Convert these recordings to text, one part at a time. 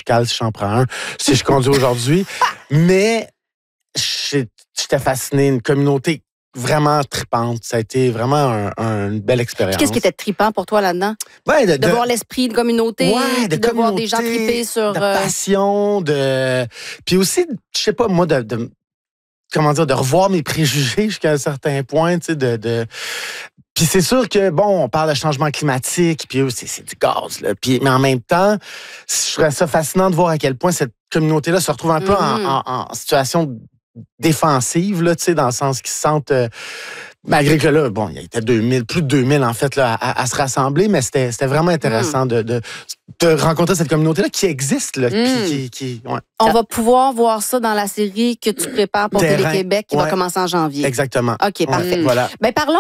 je cale si j'en prends un, si je conduis aujourd'hui. Mais j'étais fasciné, une communauté vraiment tripante. Ça a été vraiment une belle expérience. Qu'est-ce qui était trippant pour toi là-dedans? Ouais, de voir l'esprit de communauté, ouais, de voir des gens tripper sur... de passion, puis aussi, je sais pas, moi, comment dire, de revoir mes préjugés jusqu'à un certain point, tu sais, Puis c'est sûr que, bon, on parle de changement climatique, puis c'est du gaz, là. Mais en même temps, je trouve ça fascinant de voir à quel point cette communauté-là se retrouve un peu en situation défensive, là, tu sais, dans le sens qu'ils se sentent... malgré que là, bon, il y a peut-être plus de 2000, en fait, là, à se rassembler, mais c'était vraiment intéressant de rencontrer cette communauté-là qui existe, là, puis ouais. On va pouvoir voir ça dans la série que tu prépares pour Télé-Québec, qui va commencer en janvier. Exactement. OK, parfait. Voilà. Ben, parlons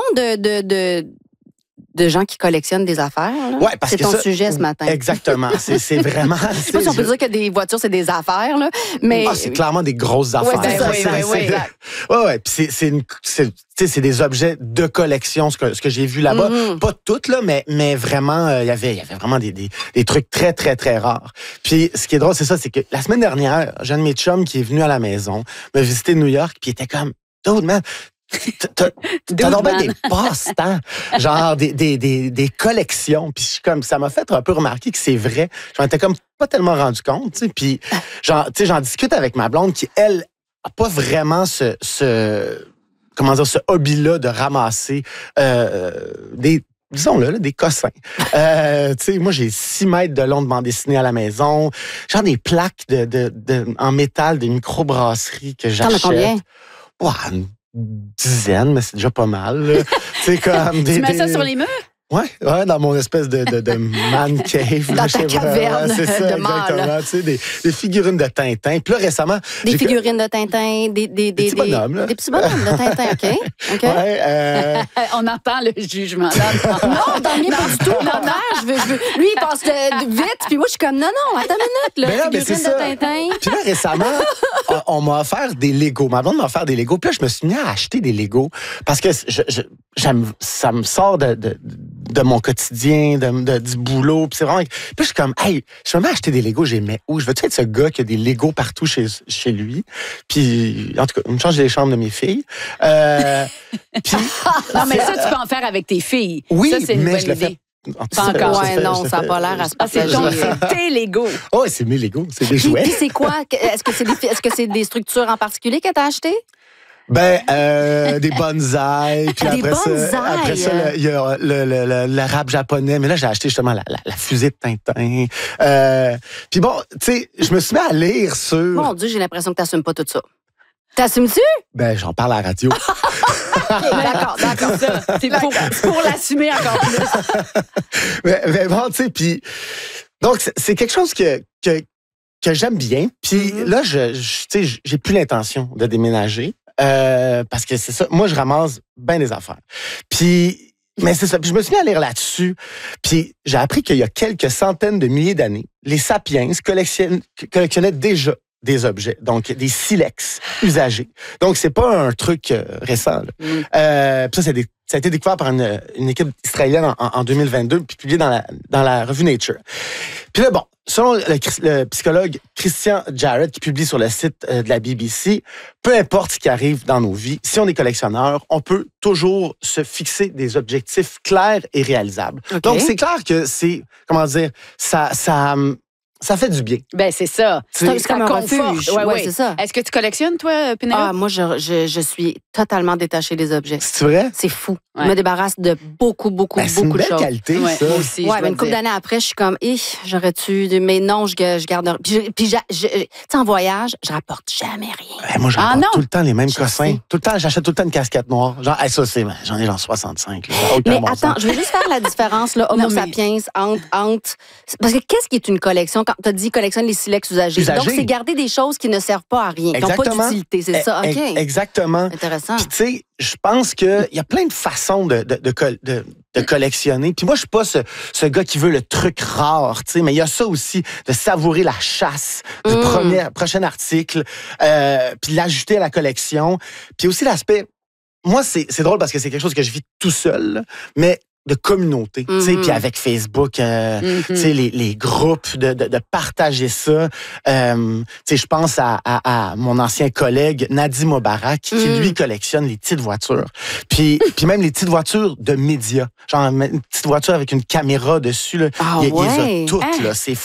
de gens qui collectionnent des affaires. Là. Ouais, parce c'est que ton sujet ce matin. Exactement. C'est vraiment... Je sais pas si on peut dire que des voitures, c'est des affaires, là, mais... c'est clairement des grosses affaires. Ouais. Puis c'est des objets de collection, ce que j'ai vu là-bas. Pas toutes, là, mais vraiment, il y avait vraiment des trucs très, très, très rares. Puis ce qui est drôle, c'est ça, c'est que la semaine dernière, j'ai un de mes chums qui est venu à la maison, m'a visité New York, puis il était comme, dude, man, t'as normalement des passe-temps, genre des collections. Puis je suis comme, ça m'a fait un peu remarquer que c'est vrai. Je m'en étais comme pas tellement rendu compte, tu sais. Puis j'en discute avec ma blonde qui, elle, a pas vraiment ce hobby-là de ramasser disons-le, des cossins. Tu sais, moi, j'ai 6 mètres de long de bande dessinée à la maison. Genre des plaques en métal, des microbrasseries que j'achète. T'en as combien? Ouais, une dizaine, mais c'est déjà pas mal. Tu comme tu mets ça sur les murs? Ouais, dans mon espèce de man cave. Dans ta caverne c'est ça, de mâle. Exactement. Tu sais, des figurines de Tintin. Puis là, récemment... Des figurines de Tintin, des petits bonhommes, là. Des petits bonhommes de Tintin, OK. Ouais, on entend le jugement. Non, tant mieux pas du tout. Non, je veux... Lui, il passe vite, puis moi, je suis comme, non, attends une minute, là, figurines de Tintin. Puis là, récemment, on m'a offert des Legos. Ma blonde m'a offert des Legos. Puis là, je me suis mis à acheter des Legos parce que ça me sort de mon quotidien, du boulot. Puis c'est vraiment... Puis je suis comme, hey, je vais m'acheter des Legos, j'ai mis où? Je veux-tu être ce gars qui a des Legos partout chez lui? Puis, en tout cas, on me change les chambres de mes filles. Puis, non, mais ça, tu peux en faire avec tes filles. Oui, ça, c'est une bonne idée. Pas encore. Ouais, non, ça n'a pas l'air à se passer. C'est tes Legos. Oh, c'est mes Legos, c'est des jouets. Puis c'est quoi? Est-ce que c'est des structures en particulier que tu as achetées? Ben, des bonsaïs. Puis après ça, il y a le rap japonais. Mais là, j'ai acheté justement la fusée de Tintin. Puis bon, tu sais, je me suis mis à lire sur... Mon Dieu, j'ai l'impression que tu n'assumes pas tout ça. T'assumes-tu? Ben, j'en parle à la radio. D'accord. C'est pour l'assumer encore plus. mais bon, tu sais, puis... Donc, c'est quelque chose que j'aime bien. Puis là, tu sais, j'ai plus l'intention de déménager. Parce que c'est ça. Moi, je ramasse bien des affaires. Puis, mais c'est ça. Puis je me suis mis à lire là-dessus. Puis j'ai appris qu'il y a quelques centaines de milliers d'années, les sapiens collectionnaient déjà des objets, donc des silex usagés. Donc, c'est pas un truc récent. Puis ça, ça a été découvert par une équipe israélienne en 2022, puis publié dans la revue Nature. Puis là, bon, selon le psychologue Christian Jarrett, qui publie sur le site de la BBC, peu importe ce qui arrive dans nos vies, si on est collectionneur, on peut toujours se fixer des objectifs clairs et réalisables. Okay. Donc, c'est clair que c'est, comment dire, ça fait du bien. Ben c'est ça. C'est comme un refuge. Ouais, c'est ça. Est-ce que tu collectionnes, toi, Pénélope? Moi, je suis totalement détachée des objets. C'est vrai? C'est fou. Je me débarrasse de beaucoup de choses. C'est une belle qualité, ça. Moi aussi, mais une couple d'années après, je suis comme, j'aurais-tu... Mais non, je garde... Puis tu sais, en voyage, je rapporte jamais rien. Moi, j'apporte tout le temps les mêmes cossins. Tout le temps, j'achète tout le temps une casquette noire. Genre, ça, j'en ai genre 65. Là. Mais attends, je vais juste faire la différence, là, Homo sapiens, entre... Parce que qu'est-ce qui est une collection? Quand tu as dit collectionne les silex usagés. Donc, c'est garder des choses qui ne servent pas à rien, qui n'ont pas d'utilité. C'est ça, OK. Exactement. Intéressant. Puis, tu sais, je pense qu'il y a plein de façons de collectionner. Puis moi, je suis pas ce gars qui veut le truc rare, tu sais, mais il y a ça aussi, de savourer la chasse du prochain article, puis l'ajouter à la collection. Puis aussi l'aspect... Moi, c'est drôle parce que c'est quelque chose que je vis tout seul, mais de communauté, tu sais, puis avec Facebook, tu sais, les groupes, de partager ça. Tu sais, je pense à mon ancien collègue Nadim Mobarak, qui lui collectionne les petites voitures. Puis même les petites voitures de médias. Genre, une petite voiture avec une caméra dessus, là. Il les a toutes, là. C'est